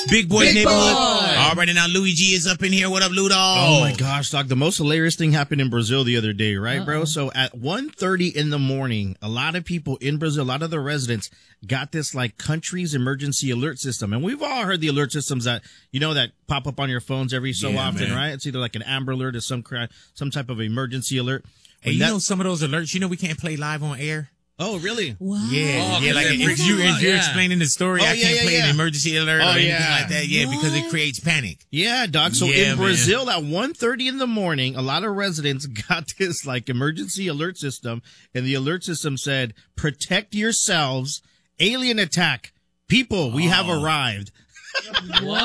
Big Boy's Big neighborhood. Boy. All right, and now Luigi is up in here. What up, Ludo? Oh my gosh, Doc. The most hilarious thing happened in Brazil the other day, right, bro? So at 1:30 in the morning, a lot of people in Brazil, a lot of the residents got this like country's emergency alert system. And we've all heard the alert systems that, that pop up on your phones every so often, right? It's either like an Amber Alert or some type of emergency alert. Hey, you know some of those alerts, we can't play live on air? Oh, really? Wow. Yeah, like if you're explaining the story, I can't play an emergency alert or anything like that. Yeah, because it creates panic. Yeah, Doc. So in Brazil at 1:30 in the morning, a lot of residents got this like emergency alert system, and the alert system said, "Protect yourselves, alien attack. People, we have arrived." What?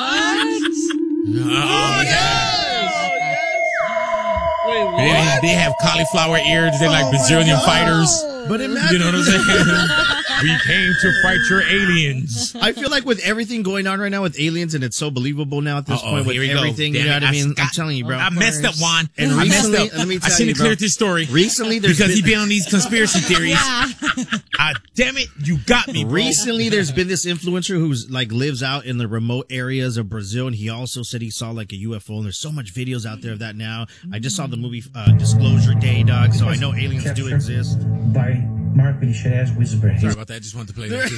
Oh, Wait, they have cauliflower ears. They're like Brazilian fighters. But imagine, you know what I'm saying? We came to fight your aliens. I feel like with everything going on right now with aliens, and it's so believable now at this point with everything, you know what I mean? I'm telling you, bro. I messed up, Juan. And I recently, messed up. let me tell I shouldn't you, have bro. cleared this story. Recently, because he's been on these conspiracy theories. Damn it, you got me, bro. Recently, there's been this influencer who's like lives out in the remote areas of Brazil, and he also said he saw like a UFO. And there's so much videos out there of that now. I just saw the movie Disclosure Day, dog. So I know aliens do exist. By Mark Bilcher's Whisper. Sorry about that. I just wanted to play that too.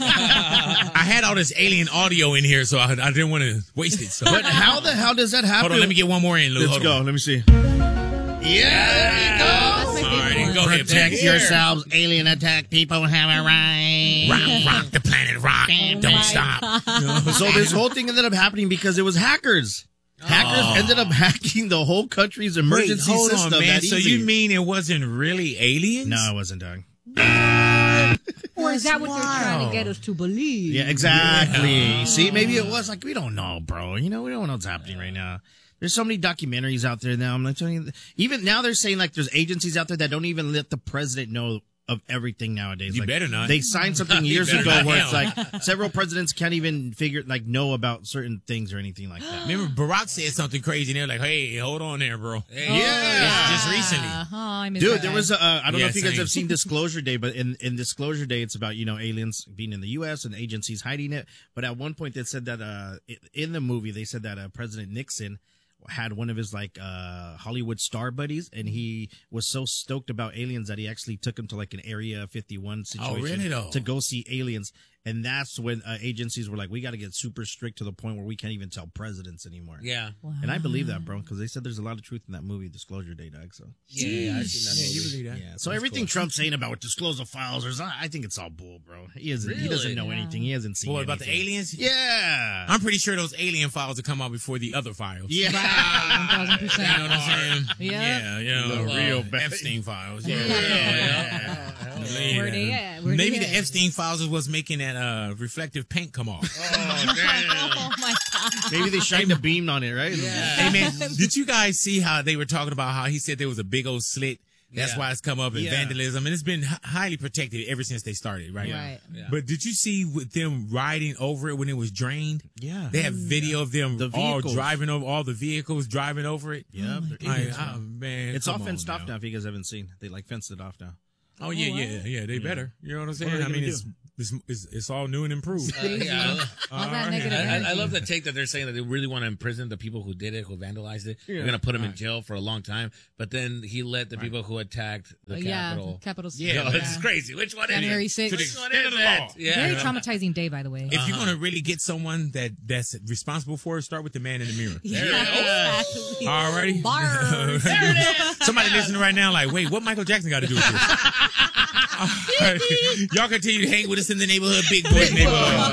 I had all this alien audio in here, so I didn't want to waste it. So. But how the hell does that happen? Hold on, let me get one more in, Lou. Let's go. Let me see. Yeah, there you go. All right, go ahead. Protect yourselves. Alien attack. People have a right. Rock the planet. Rock. Don't stop. So this whole thing ended up happening because it was hackers. Hackers ended up hacking the whole country's emergency hold system. on, man. That So easy. you mean it wasn't really aliens? No, it wasn't, Doug. Or is that what they're trying to get us to believe? Yeah, exactly. See, maybe it was like, we don't know, bro. We don't know what's happening right now. There's so many documentaries out there now. I'm not telling you. Even now they're saying like there's agencies out there that don't even let the president know of everything nowadays. You like, better not. They signed something years better ago not. where it's like several presidents can't even know about certain things or anything like that. Remember, Barack said something crazy, and they're like, hey, hold on there, bro. Yeah. Just recently. I missed Dude, that. there was I don't know if you guys same. have seen Disclosure Day, but in Disclosure Day, it's about, aliens being in the U.S. and agencies hiding it. But at one point, they said that in the movie, they said that President Nixon had one of his Hollywood star buddies, and he was so stoked about aliens that he actually took him to like an Area 51 situation really, though? to go see aliens. And that's when agencies were like, we got to get super strict to the point where we can't even tell presidents anymore. Yeah. Wow. And I believe that, bro, because they said there's a lot of truth in that movie, Disclosure Day, Doug. So Yeah, I've seen that movie. You believe that? yeah. So everything Trump's saying about disclosure files, I think it's all bull, bro. He doesn't Really? know anything. He hasn't seen. What about the anything. aliens? Yeah. I'm pretty sure those alien files will come out before the other files. Yeah. 1,000%. You know what I'm saying? Yeah. Yeah, real bad. Epstein files. Yeah. Where they at? Where Maybe they the at? Epstein files is what's making that reflective paint come off. Oh my God. Maybe they shined a beam on it, right? Yeah. Hey man, did you guys see how they were talking about how he said there was a big old slit? That's Yeah. why it's come up in Yeah. vandalism, and it's been highly protected ever since they started, right? Right. Yeah. But did you see with them riding over it when it was drained? Yeah. They have video of them The all vehicles. driving over, all the vehicles driving over it. Yeah. they're Like, idiots, oh, man. man, It's all come on fenced off now. now. If you guys haven't seen, they fenced it off now. Oh yeah. They better. You know what I'm saying? are they I mean, gonna it's all new and improved. Yeah, All that negative I energy. love the take that they're saying that they really want to imprison the people who did it, who vandalized it. They're going to put them in jail for a long time. But then he let the people who attacked the Capitol. Capitol. Yeah, No, this is crazy. Which one January is it? 6th. Which one Extent is of the law. it? Yeah. Very traumatizing day, by the way. If you're gonna really get someone that's responsible for it, start with the man in the mirror. Exactly. Alrighty. Bars. Somebody listening right now, like, wait, what Michael Jackson got to do with this? All right. Y'all continue to hang with us in the neighborhood, Big Boys neighborhood.